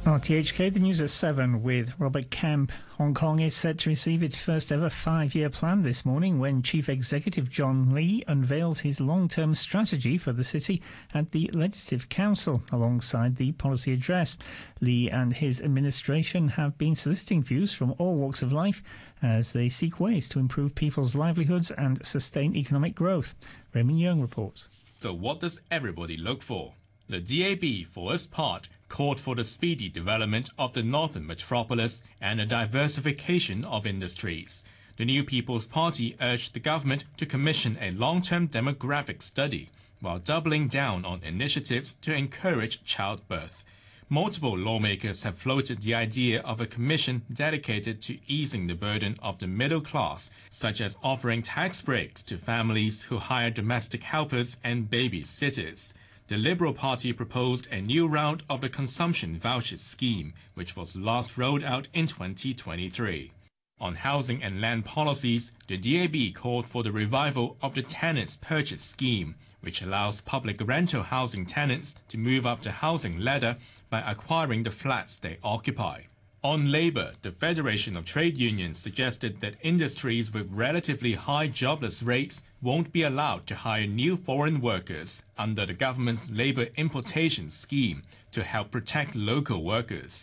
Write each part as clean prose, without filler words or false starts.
RTHK, the news at 7 with Robert Kemp. Hong Kong is set to receive its first ever 5-year plan this morning when Chief Executive John Lee unveils his long-term strategy for the city at the Legislative Council alongside the policy address. Lee and his administration have been soliciting views from all walks of life as they seek ways to improve people's livelihoods and sustain economic growth. Raymond Young reports. So what does everybody look for? The DAB, for its part, called for the speedy development of the northern metropolis and a diversification of industries. The New People's Party urged the government to commission a long-term demographic study, while doubling down on initiatives to encourage childbirth. Multiple lawmakers have floated the idea of a commission dedicated to easing the burden of the middle class, such as offering tax breaks to families who hire domestic helpers and babysitters. The Liberal Party proposed a new round of the consumption voucher scheme, which was last rolled out in 2023. On housing and land policies, the DAB called for the revival of the tenants' purchase scheme, which allows public rental housing tenants to move up the housing ladder by acquiring the flats they occupy. On labour, the Federation of Trade Unions suggested that industries with relatively high jobless rates won't be allowed to hire new foreign workers under the government's labour importation scheme to help protect local workers.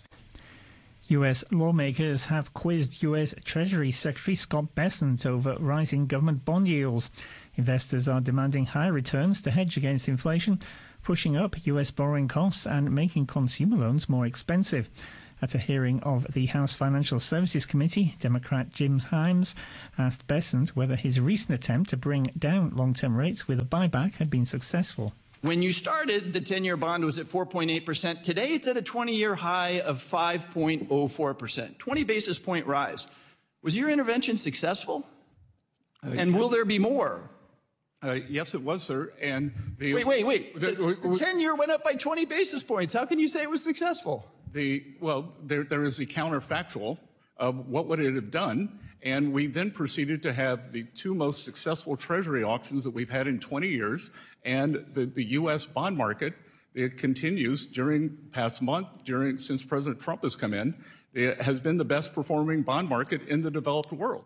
U.S. lawmakers have quizzed U.S. Treasury Secretary Scott Bessent over rising government bond yields. Investors are demanding higher returns to hedge against inflation, pushing up U.S. borrowing costs and making consumer loans more expensive. At a hearing of the House Financial Services Committee, Democrat Jim Himes asked Bessent whether his recent attempt to bring down long-term rates with a buyback had been successful. When you started, the 10-year bond was at 4.8%. Today, it's at a 20-year high of 5.04%, 20 basis point rise. Was your intervention successful? And will there be more? Yes, it was, sir. And wait. The 10-year went up by 20 basis points. How can you say it was successful? There is the counterfactual of what would it have done, and we then proceeded to have the two most successful Treasury auctions that we've had in 20 years, and the U.S. bond market, it continues during past month, since President Trump has come in, it has been the best performing bond market in the developed world.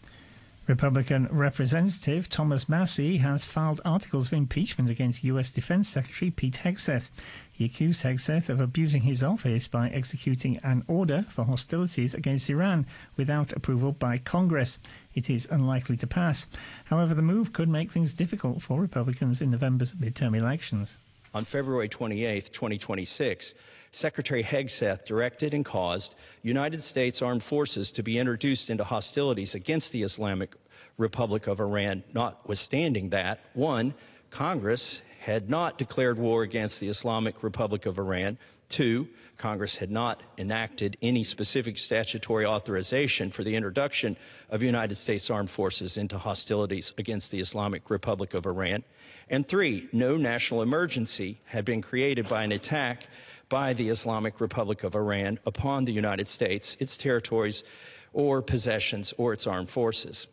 Republican Representative Thomas Massie has filed articles of impeachment against U.S. Defense Secretary Pete Hegseth. He accused Hegseth of abusing his office by executing an order for hostilities against Iran without approval by Congress. It is unlikely to pass. However, the move could make things difficult for Republicans in November's midterm elections. On February 28, 2026, Secretary Hegseth directed and caused United States Armed Forces to be introduced into hostilities against the Islamic Republic of Iran, notwithstanding that, 1, Congress had not declared war against the Islamic Republic of Iran, 2, Congress had not enacted any specific statutory authorization for the introduction of United States Armed Forces into hostilities against the Islamic Republic of Iran, and 3, no national emergency had been created by an attack by the Islamic Republic of Iran upon the United States, its territories or possessions, or its armed forces.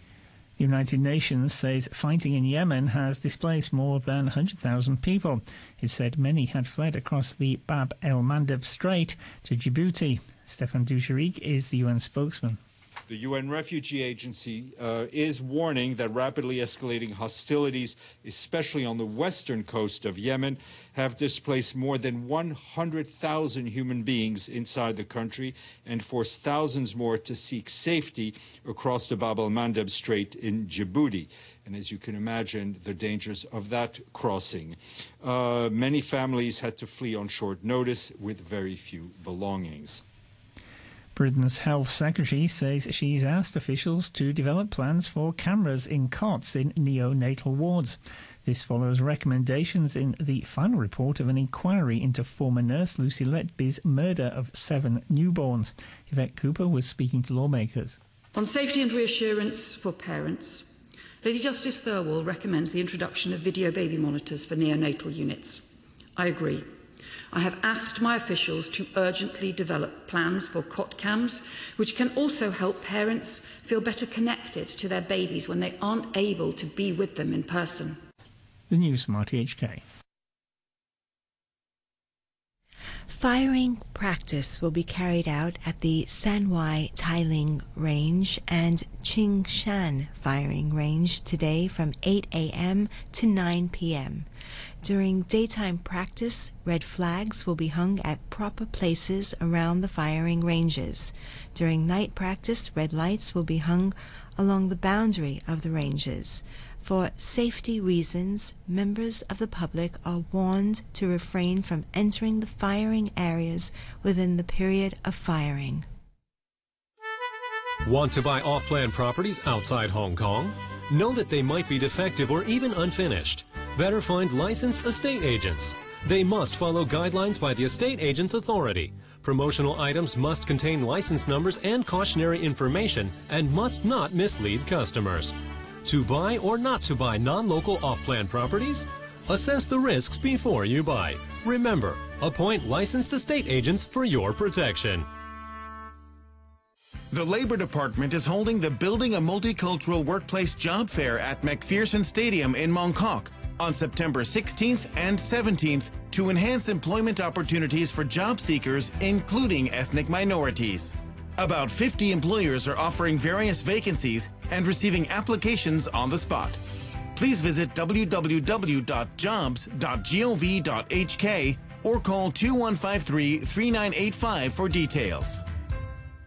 The United Nations says fighting in Yemen has displaced more than 100,000 people. It said many had fled across the Bab el-Mandeb Strait to Djibouti. Stefan Dujarric is the UN spokesman. The UN Refugee Agency is warning that rapidly escalating hostilities, especially on the western coast of Yemen, have displaced more than 100,000 human beings inside the country and forced thousands more to seek safety across the Bab el-Mandeb Strait in Djibouti. And as you can imagine, the dangers of that crossing. Many families had to flee on short notice with very few belongings. Britain's Health Secretary says she's asked officials to develop plans for cameras in cots in neonatal wards. This follows recommendations in the final report of an inquiry into former nurse Lucy Letby's murder of 7 newborns. Yvette Cooper was speaking to lawmakers. On safety and reassurance for parents, Lady Justice Thirlwall recommends the introduction of video baby monitors for neonatal units. I agree. I have asked my officials to urgently develop plans for cot cams, which can also help parents feel better connected to their babies when they aren't able to be with them in person. The news from RTHK. Firing practice will be carried out at the Sanwai Tailing Range and Qingshan Firing Range today from 8 a.m. to 9 p.m. During daytime practice, red flags will be hung at proper places around the firing ranges. During night practice, red lights will be hung along the boundary of the ranges. For safety reasons, members of the public are warned to refrain from entering the firing areas within the period of firing. Want to buy off-plan properties outside Hong Kong? Know that they might be defective or even unfinished. Better find licensed estate agents. They must follow guidelines by the Estate Agents Authority. Promotional items must contain license numbers and cautionary information and must not mislead customers. To buy or not to buy non-local off-plan properties? Assess the risks before you buy. Remember, appoint licensed estate agents for your protection. The Labor Department is holding the Building a Multicultural Workplace Job Fair at McPherson Stadium in Mongkok on September 16th and 17th to enhance employment opportunities for job seekers, including ethnic minorities. About 50 employers are offering various vacancies and receiving applications on the spot. Please visit www.jobs.gov.hk or call 2153-3985 for details.